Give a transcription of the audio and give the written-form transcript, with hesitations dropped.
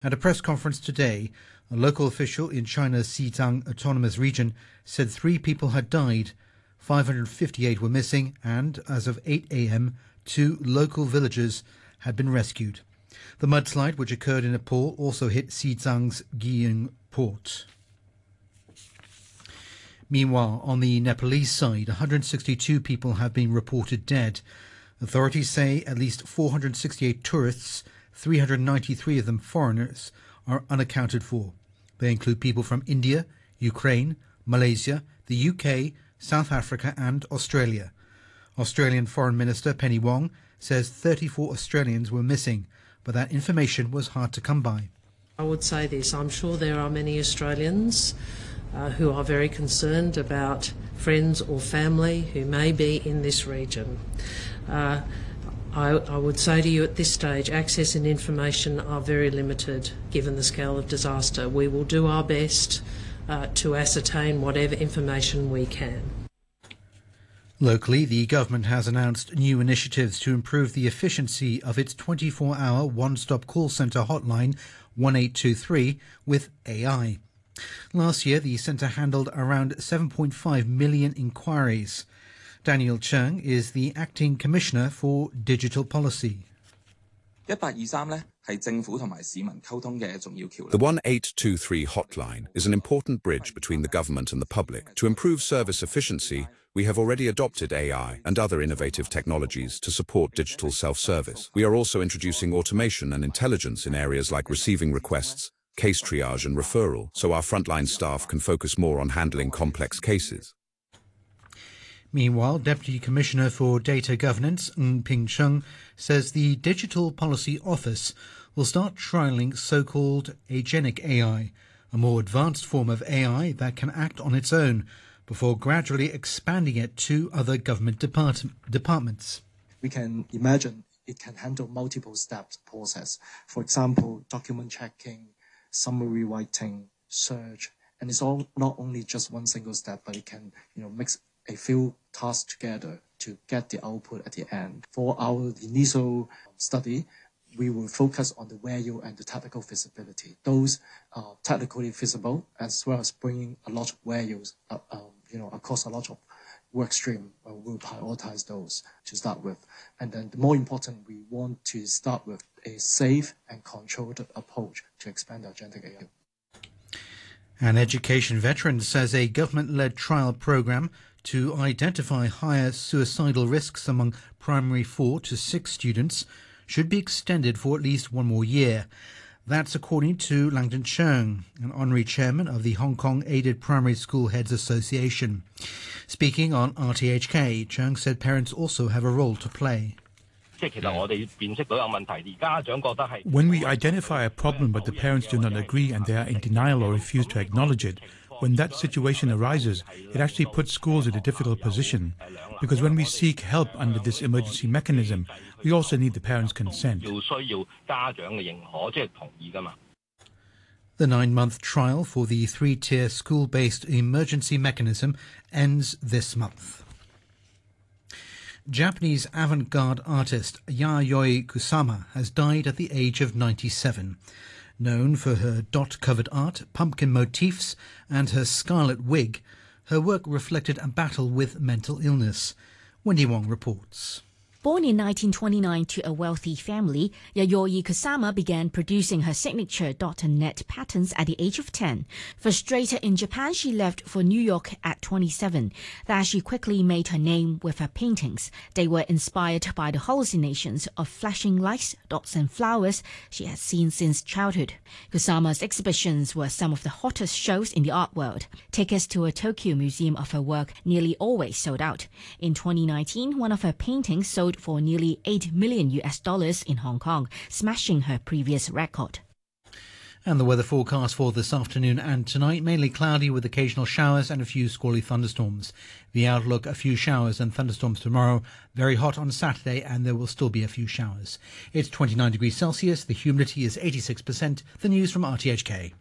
At a press conference today, a local official in China's Xizang Autonomous Region said 3 people had died, 558 were missing, and as of 8 a.m, 2 local villagers had been rescued. The mudslide, which occurred in Nepal, also hit Xizang's Guiyang port. Meanwhile, on the Nepalese side, 162 people have been reported dead. Authorities say at least 468 tourists, 393 of them foreigners, are unaccounted for. They include people from India, Ukraine, Malaysia, the UK, South Africa and Australia. Australian Foreign Minister Penny Wong says 34 Australians were missing, but that information was hard to come by. I would say this, I'm sure there are many Australians who are very concerned about friends or family who may be in this region. I would say to you at this stage, access and information are very limited given the scale of disaster. We will do our best to ascertain whatever information we can. Locally, the government has announced new initiatives to improve the efficiency of its 24-hour one-stop call centre hotline 1823 with AI. Last year, the centre handled around 7.5 million inquiries. Daniel Cheung is the Acting Commissioner for Digital Policy. The 1823 hotline is an important bridge between the government and the public. To improve service efficiency, we have already adopted AI and other innovative technologies to support digital self-service. We are also introducing automation and intelligence in areas like receiving requests, case triage and referral, so our frontline staff can focus more on handling complex cases. Meanwhile, Deputy Commissioner for Data Governance, Ng Ping Chung, says the Digital Policy Office will start trialling so-called agentic AI, a more advanced form of AI that can act on its own, before gradually expanding it to other government departments. We can imagine it can handle multiple steps process. For example, document checking, summary writing, search, and it's all not only just one single step, but it can mix a few tasks together to get the output at the end. For our initial study, we will focus on the value and the technical feasibility. Those are technically feasible, as well as bringing a lot of values across a lot of work stream. We'll prioritize those to start with. And then the more important, we want to start with a safe and controlled approach to expand agentic AI. An education veteran says a government-led trial program to identify higher suicidal risks among primary 4 to 6 students should be extended for at least 1 more year. That's according to Langdon Cheung, an honorary chairman of the Hong Kong Aided Primary School Heads Association. Speaking on RTHK, Cheung said parents also have a role to play. When we identify a problem but the parents do not agree and they are in denial or refuse to acknowledge it, when that situation arises, it actually puts schools in a difficult position. Because when we seek help under this emergency mechanism, we also need the parents' consent. The 9-month trial for the 3-tier school-based emergency mechanism ends this month. Japanese avant-garde artist Yayoi Kusama has died at the age of 97. Known for her dot-covered art, pumpkin motifs and her scarlet wig, her work reflected a battle with mental illness. Wendy Wong reports. Born in 1929 to a wealthy family, Yayoi Kusama began producing her signature dot and net patterns at the age of 10. Frustrated in Japan, she left for New York at 27. There she quickly made her name with her paintings. They were inspired by the hallucinations of flashing lights, dots and flowers she had seen since childhood. Kusama's exhibitions were some of the hottest shows in the art world. Tickets to a Tokyo museum of her work nearly always sold out. In 2019, one of her paintings sold for nearly $8 million in Hong Kong, smashing her previous record. And the weather forecast for this afternoon and tonight, mainly cloudy with occasional showers and a few squally thunderstorms. The outlook, a few showers and thunderstorms tomorrow, very hot on Saturday, and there will still be a few showers. It's 29 degrees Celsius, the humidity is 86%. The news from RTHK.